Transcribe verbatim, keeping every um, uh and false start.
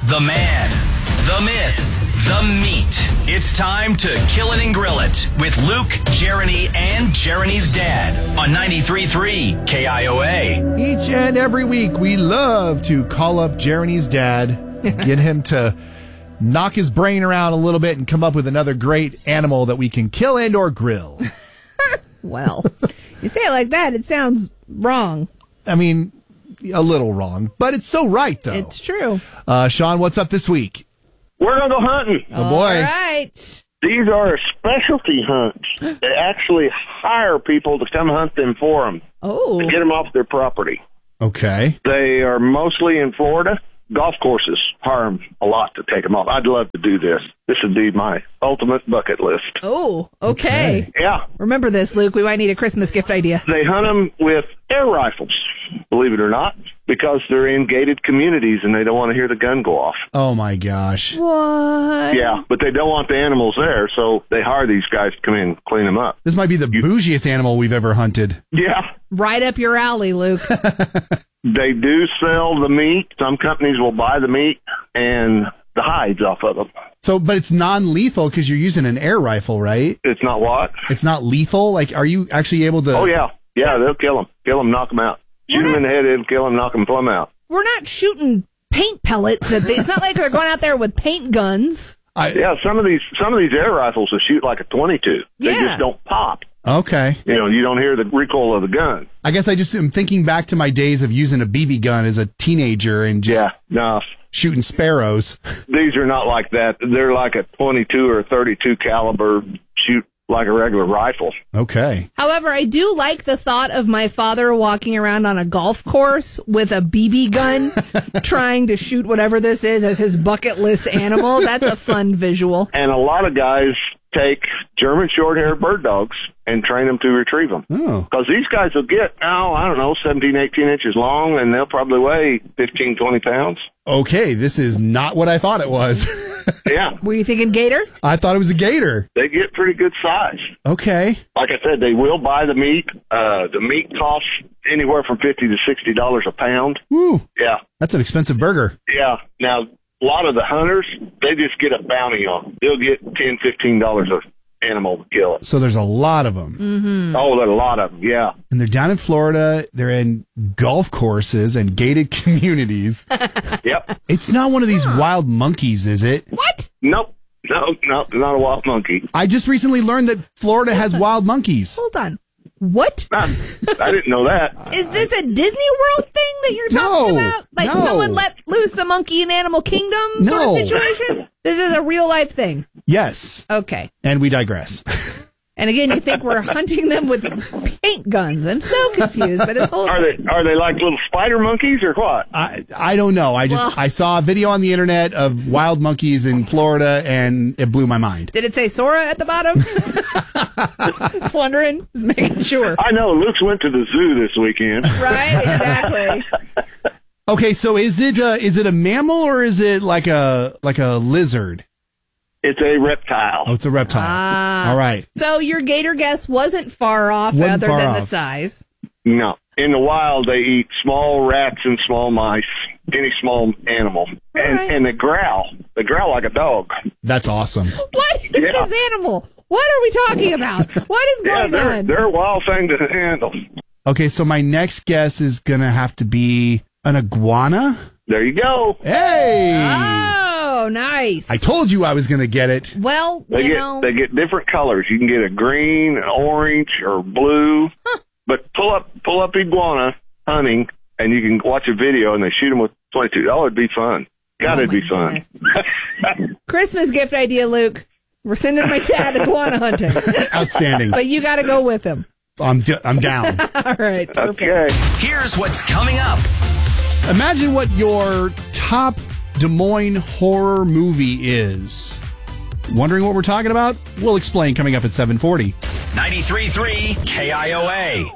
The man, the myth, the meat. It's time to kill it and grill it with Luke, Jeremy, and Jeremy's dad on ninety-three point three K I O A. Each and every week, we love to call up Jeremy's dad, get him to knock his brain around a little bit and come up with another great animal that we can kill and or grill. Well, you say it like that, it sounds wrong. I mean, a little wrong, but it's so right, though. It's true. Uh, Sean, what's up this week? We're going to go hunting. Oh, boy. All right. These are specialty hunts. They actually hire people to come hunt them for them, Oh. to get them off their property. Okay. They are mostly in Florida. Golf courses hire them a lot to take them off. I'd love to do this. This would be my ultimate bucket list. Oh, okay. Okay. Yeah. Remember this, Luke. We might need a Christmas gift idea. They hunt them with air rifles, believe it or not, because they're in gated communities and they don't want to hear the gun go off. Oh, my gosh. What? Yeah, but they don't want the animals there, so they hire these guys to come in and clean them up. This might be the bougiest animal we've ever hunted. Yeah. Right up your alley, Luke. They do sell the meat. Some companies will buy the meat and the hides off of them. So, but it's non-lethal because you're using an air rifle, right? It's not what? It's not lethal? Like, are you actually able to... Oh, yeah. Yeah, they'll kill them. Kill them, knock them out. Shoot them in the head, it'll kill them, knock them plumb out. We're not shooting paint pellets. At the, it's not like they're going out there with paint guns. I, Yeah, some of these some of these air rifles will shoot like a twenty-two. They Yeah. just don't pop. Okay. You know, you don't hear the recoil of the gun. I guess I just am thinking back to my days of using a B B gun as a teenager and just Yeah, no. shooting sparrows. These are not like that. They're like a twenty-two or thirty-two caliber, shoot like a regular rifle. Okay. However, I do like the thought of my father walking around on a golf course with a B B gun trying to shoot whatever this is as his bucket list animal. That's a fun visual. And a lot of guys take German short-haired bird dogs and train them to retrieve them. Oh. Because these guys will get, oh, I don't know, seventeen, eighteen inches long, and they'll probably weigh fifteen, twenty pounds. Okay, this is not what I thought it was. Yeah, Were you thinking gator? I thought it was a gator. they get pretty good size. Okay. Like I said, they will buy the meat. Uh, the meat costs anywhere from fifty to sixty dollars a pound. Woo. Yeah, That's an expensive burger. yeah. Now, a lot of the hunters, they just get a bounty on them. They'll get ten, fifteen dollars an animal to kill it. So there's a lot of them. Mm-hmm. Oh, there's a lot of them, yeah. And they're down in Florida. They're in golf courses and gated communities. Yep. It's not one of these wild monkeys, is it? What? Nope. No, no, not a wild monkey. I just recently learned that Florida has wild monkeys. Hold on. What? I, I didn't know that. Is this a Disney World thing that you're talking No, about? Like no. someone let loose a monkey in Animal Kingdom No. sort of situation? This is a real life thing. Yes. Okay. And we digress. And again, you think we're hunting them with paint guns. I'm so confused by this whole Are they are they like little spider monkeys or what? I I don't know. I just Well- I saw a video on the internet of wild monkeys in Florida and it blew my mind. Did it say Sora at the bottom? Just wondering. Just making sure. I know Luke's went to the zoo this weekend. Right? Exactly. Okay, so is it uh, is it a mammal or is it like a like a lizard? It's a reptile. Oh, it's a reptile. Ah. All right. So your gator guess wasn't far off Wasn't other far than the off. size. No. In the wild, they eat small rats and small mice, any small animal. And right. and they growl. They growl like a dog. That's awesome. What is Yeah. this animal? What are we talking about? What is Yeah, going they're, on? they're a wild thing to handle. Okay, so my next guess is going to have to be an iguana. There you go. Hey! Oh, nice. I told you I was going to get it. well, They you get know, they get different colors. You can get a green, an orange, or blue. But pull up pull up iguana hunting, and you can watch a video, and they shoot them with twenty-two. Oh, it'd be fun. God, Oh, it'd my be fun. Christmas gift idea, Luke. We're sending my dad iguana hunting, Outstanding. but you got to go with him. I'm d- I'm down. All right. Perfect. Okay. Here's what's coming up. Imagine what your top Des Moines horror movie is. Wondering what we're talking about? We'll explain coming up at seven forty. ninety-three point three K I O A.